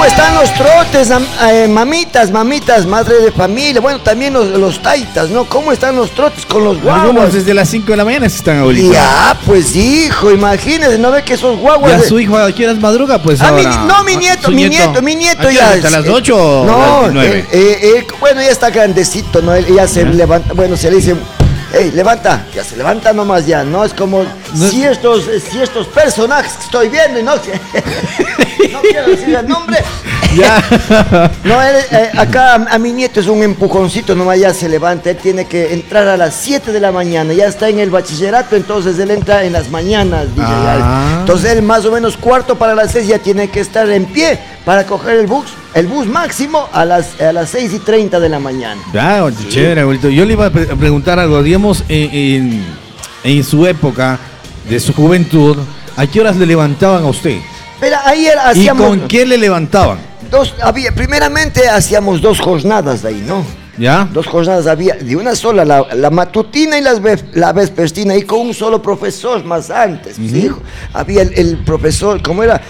¿Cómo están los trotes, mamitas, madre de familia? Bueno, también los taitas, ¿no? ¿Cómo están los trotes con los guaguas? Algunos desde las 5 de la mañana están ahorita. Ya, pues hijo, imagínese, ¿no ve que esos guaguas? Ya su hijo a qué horas madruga, pues ahora. Mi nieto ya. ¿Hasta las 8 o no, las 9? Bueno, ya está grandecito, ¿no? Él ya se levanta, bueno, se le dice... Ey, levanta, ya se levanta nomás ya, ¿no? Es como si estos personajes que estoy viendo y no quiero decir el nombre. Ya. No, acá a mi nieto es un empujoncito, nomás ya se levanta, él tiene que entrar a las 7 de la mañana, ya está en el bachillerato, entonces él entra en las mañanas, Entonces él más o menos 5:45 ya tiene que estar en pie para coger el bus máximo a las 6:30 de la mañana. Ya, chévere, abuelito. Yo le iba a preguntar algo, digamos, en su época de su juventud, ¿a qué horas le levantaban a usted? Pero ayer hacíamos... ¿Y con qué le levantaban? Primeramente hacíamos 2 jornadas ahí, ¿no? ¿Ya? 2 jornadas había, de una sola, la matutina y la vespertina, y con un solo profesor más antes, hijo. Había el profesor, ¿cómo era?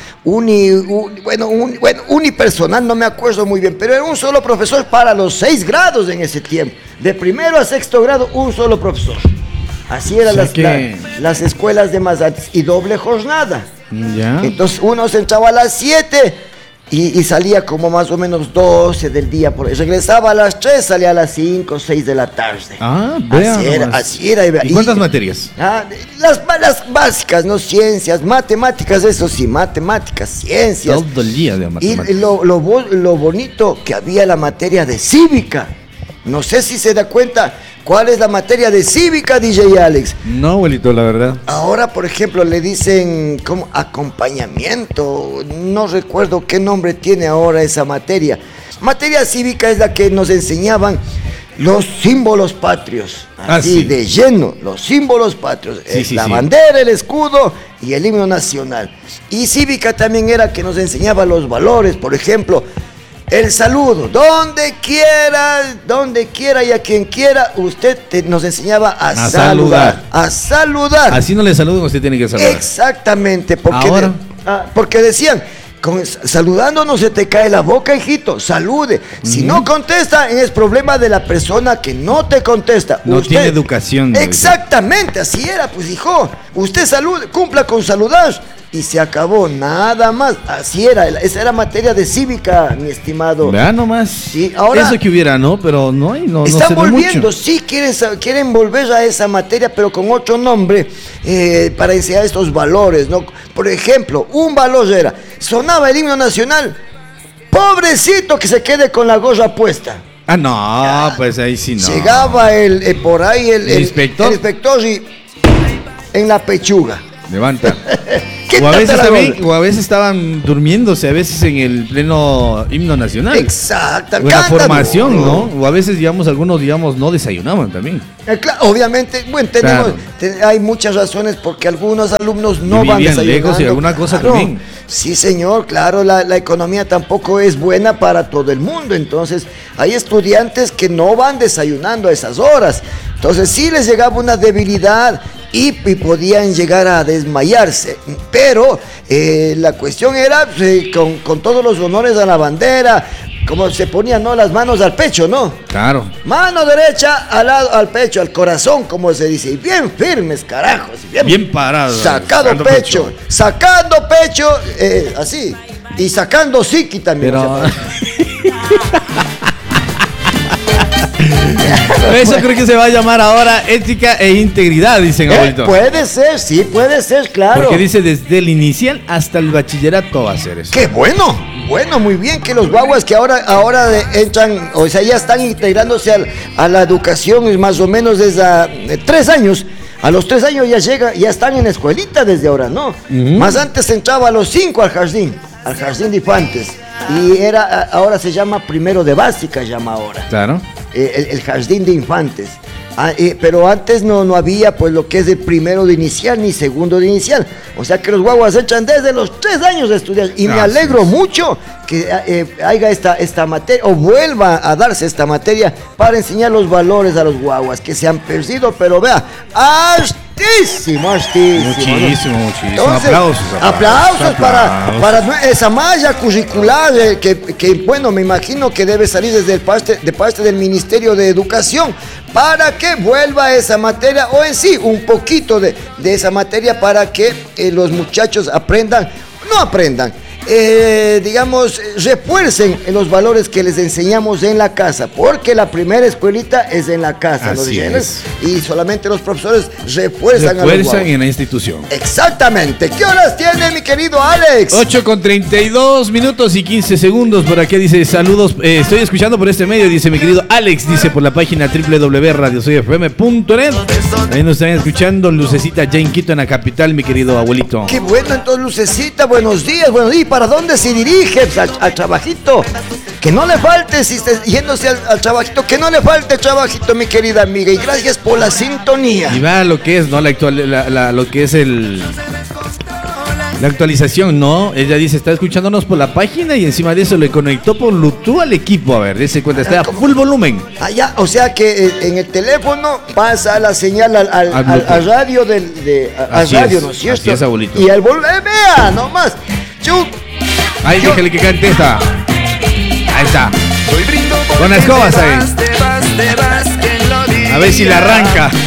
Unipersonal, no me acuerdo muy bien, pero era un solo profesor para los 6 grados en ese tiempo. De primero a 6º grado, un solo profesor. Así eran las escuelas de más antes, y doble jornada. ¿Ya? Entonces uno se entraba a las 7 y salía como más o menos 12 del día, regresaba a las 3, salía a las 5 o 6 de la tarde. Ah, vean. Así era. ¿Y cuántas materias? Las básicas, ¿no? Ciencias, matemáticas, eso sí, matemáticas, ciencias. Todo el día de matemáticas. Y lo bonito que había la materia de cívica. No sé si se da cuenta cuál es la materia de cívica, DJ Alex. No, abuelito, la verdad. Ahora, por ejemplo, le dicen como acompañamiento. No recuerdo qué nombre tiene ahora esa materia. Materia cívica es la que nos enseñaban los símbolos patrios. Así de lleno, los símbolos patrios. La bandera, el escudo y el himno nacional. Y cívica también era que nos enseñaba los valores, por ejemplo... El saludo, donde quiera y a quien quiera, usted nos enseñaba a saludar. A saludar. Así no le saluden, usted tiene que saludar. Exactamente, porque decían, saludando no se te cae la boca, hijito, salude. Si no contesta, es problema de la persona que no te contesta. No tiene educación. Exactamente, así era, pues hijo. Usted salude, cumpla con saludar. Y se acabó, nada más. Así era, esa era materia de cívica, mi estimado. Vean nomás. Sí, ahora eso que hubiera, ¿no? Pero no hay, no están se ve volviendo, mucho. sí, quieren volver a esa materia, pero con otro nombre, para enseñar estos valores, ¿no? Por ejemplo, un valor era, sonaba el himno nacional, pobrecito que se quede con la gorra puesta. Ah, no, pues ahí sí no. Llegaba el inspector. El inspector y en la pechuga. Levanta. O a veces estaban durmiéndose, a veces en el pleno himno nacional. Exactamente. La formación, ¿no? O a veces, algunos no desayunaban también. Obviamente, bueno, hay muchas razones porque algunos alumnos no van desayunando. Lejos y alguna cosa también. Sí, señor, claro, la economía tampoco es buena para todo el mundo. Entonces, hay estudiantes que no van desayunando a esas horas. Entonces, sí les llegaba una debilidad y podían llegar a desmayarse. Pero la cuestión era con todos los honores a la bandera, como se ponían, ¿no? Las manos al pecho, ¿no? Claro. Mano derecha al pecho, al corazón, como se dice. Y bien firmes, carajos. Bien parados. Sacando pecho. Así. Y sacando psiqui también. Eso creo que se va a llamar ahora ética e integridad, dicen abuelito. Puede ser, sí, puede ser, claro. Porque dice desde el inicial hasta el bachillerato va a ser eso. ¡Qué bueno! Bueno, muy bien que los guaguas que ahora entran, o sea, ya están integrándose a la educación más o menos desde 3 años. A los 3 años ya están en la escuelita desde ahora, ¿no? Más antes entraba a los 5 al jardín de infantes. Y ahora se llama primero de básica, llama ahora. Claro. El jardín de infantes. Pero antes no había pues lo que es el primero de inicial ni segundo de inicial. O sea que los guaguas echan desde los 3 años de estudiar. Y me alegro mucho que haya esta materia, o vuelva a darse esta materia para enseñar los valores a los guaguas que se han perdido. Pero vea, hasta Hartísimo. Muchísimo. Entonces, Aplausos. Aplausos para esa malla curricular que, bueno, me imagino que debe salir de parte del Ministerio de Educación para que vuelva esa materia, o en sí, un poquito de esa materia para que los muchachos digamos, refuercen los valores que les enseñamos en la casa, porque la primera escuelita es en la casa, Así es. Y solamente los profesores refuerzan en la institución. Exactamente. ¿Qué horas tiene, mi querido Alex? 8:32 minutos y 15 segundos. Por acá dice, saludos, estoy escuchando por este medio, dice mi querido Alex, dice por la página www.radiosoyfm.net. Ahí nos están escuchando, Lucecita ya en Quito, en la capital, mi querido abuelito. Qué bueno, entonces, Lucecita, buenos días. ¿Para dónde se dirige? Al trabajito. Que no le falte, si está yéndose al trabajito, que no le falte trabajito, mi querida amiga. Y gracias por la sintonía. Y va lo que es, ¿no? Lo que es la actualización, ¿no? Ella dice, está escuchándonos por la página y encima de eso le conectó por Bluetooth al equipo. A ver, dése cuenta, está a full volumen. Ya, o sea que en el teléfono pasa la señal al radio ¿no es cierto? Así es, abuelito. Y al volumen, vea, nomás. Ahí, déjale que cante esta. Ahí está. Con las escobas ahí. A ver si la arranca.